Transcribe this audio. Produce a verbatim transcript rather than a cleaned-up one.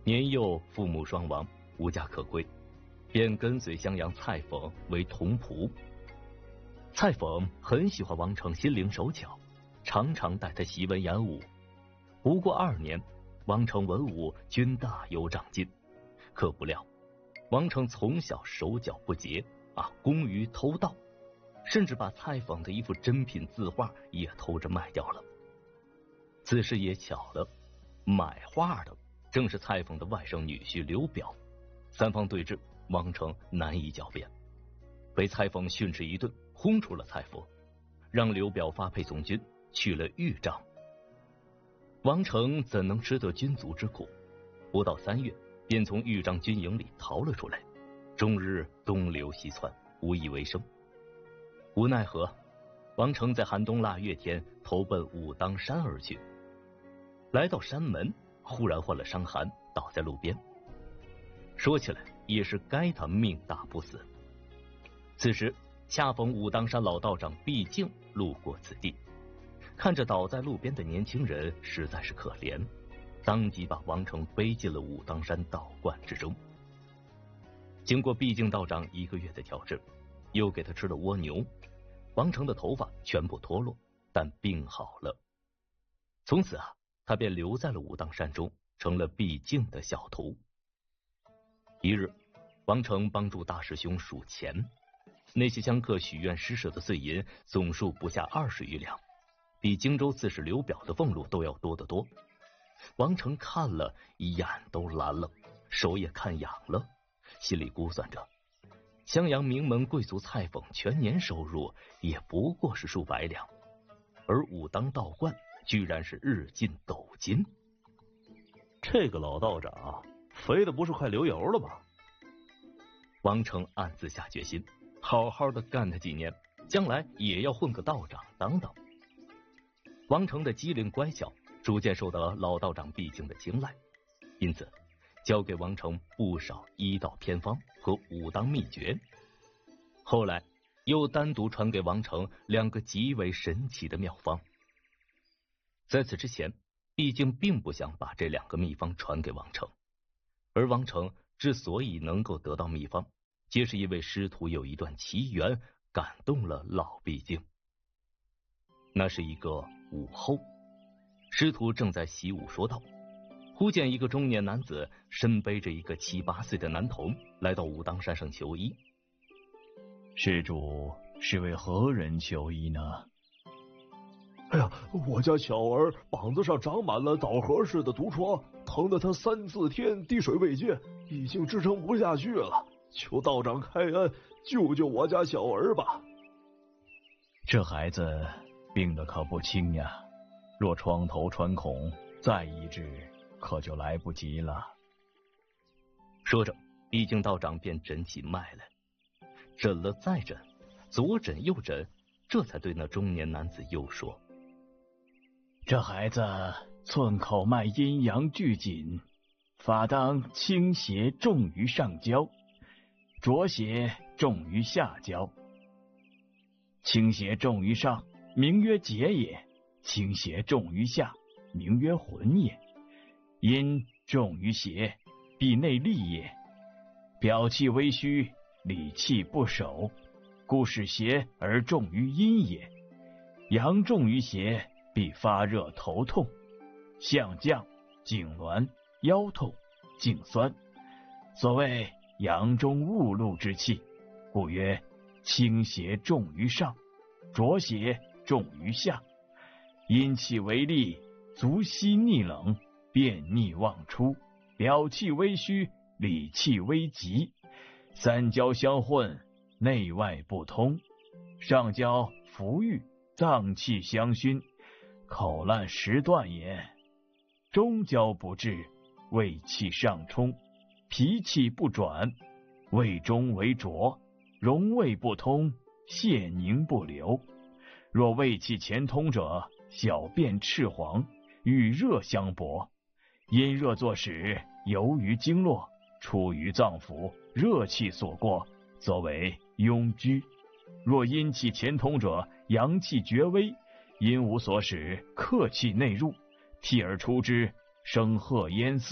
年幼父母双亡，无家可归，便跟随襄阳蔡讽为童仆。蔡讽很喜欢王成心灵手巧，常常带他习文言武。不过二年，王成文武均大有长进。可不料，王成从小手脚不洁啊，工于偷盗，甚至把蔡讽的一幅珍品字画也偷着卖掉了。此事也巧了，买画的正是蔡讽的外甥女婿刘表。三方对峙，王成难以狡辩，被蔡讽训斥一顿，轰出了蔡府，让刘表发配总军去了豫章。王成怎能吃得军卒之苦？不到三月，便从豫章军营里逃了出来，终日东流西窜，无以为生。无奈何，王成在寒冬腊月天投奔武当山而去。来到山门，忽然患了伤寒，倒在路边。说起来也是该他命大不死。此时恰逢武当山老道长毕竟路过此地，看着倒在路边的年轻人，实在是可怜，当即把王成背进了武当山道观之中。经过毕竟道长一个月的调治，又给他吃了蜗牛，王成的头发全部脱落，但病好了。从此啊，他便留在了武当山中，成了毕竟的小徒。一日，王成帮助大师兄数钱，那些香客许愿施舍的碎银总数不下二十余两，比荆州刺史刘表的俸禄都要多得多。王成看了眼都蓝了，手也看痒了，心里估算着，襄阳名门贵族蔡讽全年收入也不过是数百两，而武当道观居然是日进斗金。 这个老道长肥的不是快流油了吗？ 王成暗自下决心，好好的干他几年，将来也要混个道长当当。王成的机灵乖巧逐渐受到老道长毕竟的青睐，因此教给王成不少医道偏方和武当秘诀。后来又单独传给王成两个极为神奇的妙方。在此之前，毕竟并不想把这两个秘方传给王成，而王成之所以能够得到秘方，皆是因为师徒有一段奇缘感动了老毕竟。那是一个午后，师徒正在习武说道，忽见一个中年男子身背着一个七八岁的男童来到武当山上求医。 施主是为何人求医呢？ 哎呀，我家小儿膀子上长满了枣核似的毒疮，疼得他三四天滴水未进，已经支撑不下去了，求道长开恩，救救我家小儿吧。 这孩子病得可不轻呀，若疮头穿孔，再医治可就来不及了。 说着，毕竟道长便诊起脉来，诊了再诊，左诊右诊，这才对那中年男子又说： 这孩子寸口脉阴阳俱紧，法当倾斜重于上焦，浊邪重于下焦。倾斜重于上，名曰结也；倾斜重于下，名曰浑也。阴重于邪，必内利也。表气微虚，里气不守，故使邪而重于阴也。阳重于邪，必发热头痛，项降、颈挛、腰痛、颈酸，所谓阳中误入之气，故曰倾邪重于上，浊邪重于下。阴气为利，足息逆冷，变逆忘出，表气微虚，里气微急，三焦相混，内外不通，上焦浮郁，脏气相熏，口烂食断也。中焦不治，胃气上冲，脾气不转，胃中为浊，荣胃不通，泄凝不流。若胃气前通者，小便赤黄，与热相搏，因热作使，游于经络，出于脏腑，热气所过，则为痈疽。若阴气前通者，阳气绝微，阴无所使，客气内入，涕而出之，生褐烟色。